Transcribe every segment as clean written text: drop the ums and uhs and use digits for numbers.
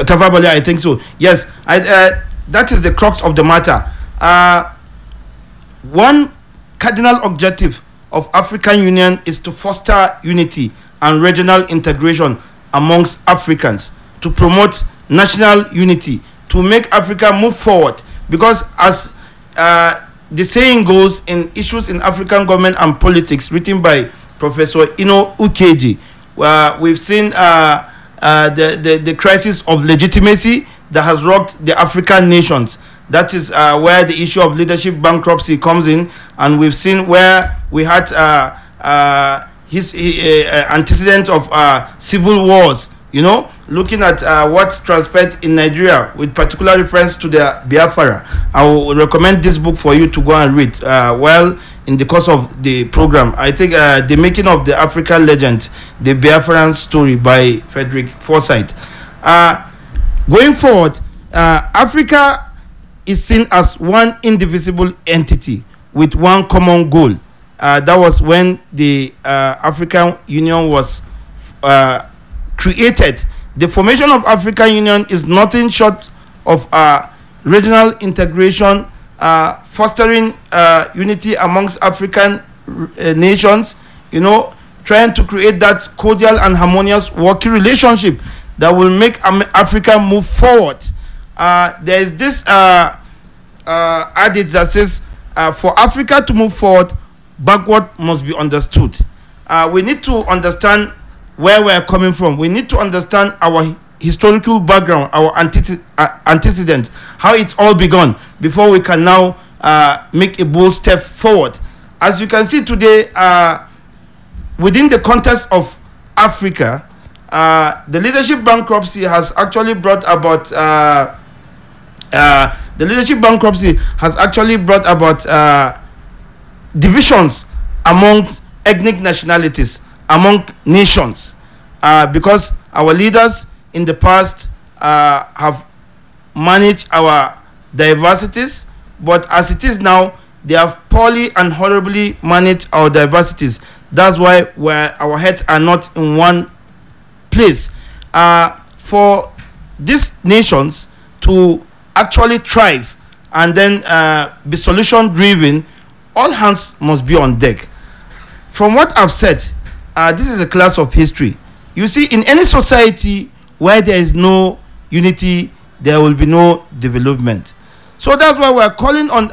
Tafawa Balewa, I think so. Yes, that is the crux of the matter. One cardinal objective of African Union is to foster unity and regional integration amongst Africans, to promote national unity, to make Africa move forward. Because as the saying goes in Issues in African Government and Politics, written by Professor Ino Ukeji, we've seen the crisis of legitimacy that has rocked the African nations. That is where the issue of leadership bankruptcy comes in, and we've seen where we had antecedent of civil wars. Looking at what's transpired in Nigeria, with particular reference to the Biafra. I will recommend this book for you to go and read in the course of the program. I think The Making of the African Legend, the Biafran Story by Frederick Forsyth. Going forward, Africa is seen as one indivisible entity with one common goal. That was when the African Union was created. The formation of African Union is nothing short of regional integration, fostering unity amongst African nations, trying to create that cordial and harmonious working relationship that will make Africa move forward. There is this adage that says, for Africa to move forward, backward must be understood. We need to understand where we're coming from. We need to understand our historical background, our antecedents, how it's all begun, before we can now make a bold step forward. As you can see today, within the context of Africa, the leadership bankruptcy has actually brought about divisions among ethnic nationalities, among nations, because our leaders in the past have managed our diversities, but as it is now, they have poorly and horribly managed our diversities. That's why our heads are not in one place. For these nations to actually thrive and then be solution driven, all hands must be on deck. From what I've said, this is a class of history. You see, in any society where there is no unity, there will be no development. So that's why we're calling on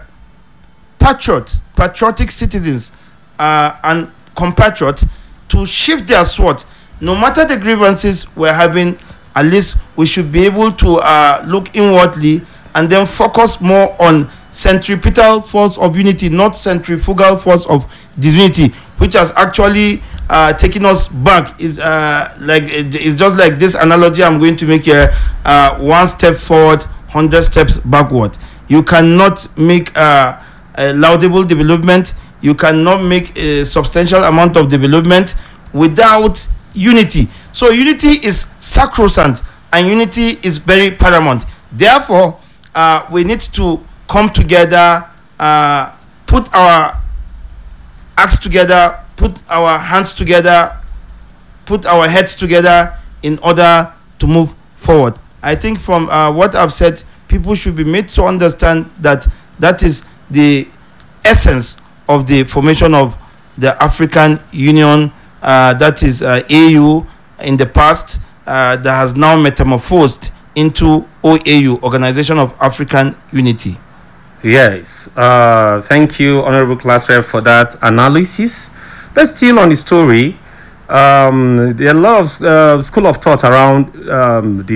patriotic citizens and compatriots to shift their sword. No matter the grievances we're having, at least we should be able to look inwardly and then focus more on centripetal force of unity, not centrifugal force of disunity, which has actually taken us back. It's just like this analogy I'm going to make here: one step forward, 100 steps backward. You cannot make a laudable development. You cannot make a substantial amount of development without unity. So unity is sacrosanct and unity is very paramount. Therefore, we need to come together, put our acts together, put our hands together, put our heads together in order to move forward. I think from what I've said, people should be made to understand that that is the essence of the formation of the African Union, that is AU in the past, that has now metamorphosed into OAU, Organization of African Unity. Yes, thank you, Honorable Class Rep, for that analysis. But still on the story, there are a lot of school of thought around the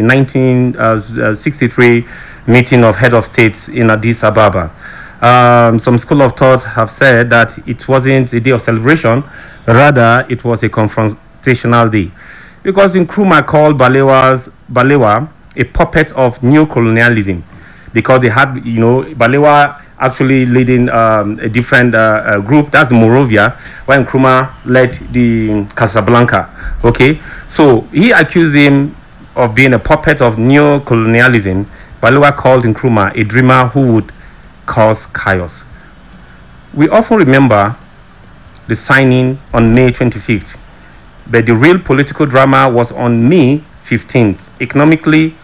1963 meeting of head of states in Addis Ababa. Some school of thought have said that it wasn't a day of celebration, rather it was a confrontational day, because Nkrumah called Balewa a puppet of new colonialism, because they had, Balewa actually leading a different group, that's Morovia, while Nkrumah led the Casablanca. Okay, so he accused him of being a puppet of new colonialism. Balewa called Nkrumah a dreamer who would cause chaos. We often remember the signing on May 25th, but the real political drama was on May 15th. Economically,